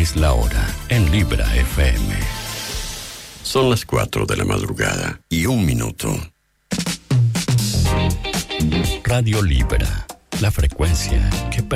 es la hora en Libra FM. Son las 4 de la madrugada y 1 minuto. Radio Libra, la frecuencia que